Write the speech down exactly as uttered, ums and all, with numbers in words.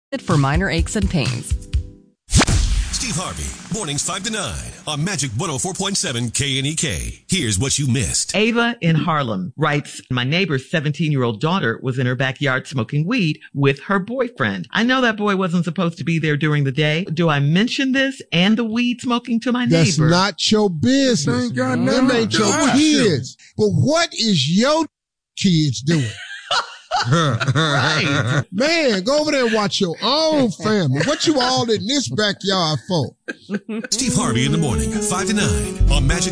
for minor aches and pains. Steve Harvey, mornings five to nine on Magic one oh four point seven K N E K. Here's what you missed. Ava in Harlem writes, my neighbor's seventeen-year-old daughter was in her backyard smoking weed with her boyfriend. I know that boy wasn't supposed to be there during the day. Do I mention this and the weed smoking to my neighbor? That's not your business. Ain't got Them ain't your kids. But what is your kids doing? Right. Man, go over there and watch your own family. What you all in this backyard for? Steve Harvey in the morning, five to nine on Magic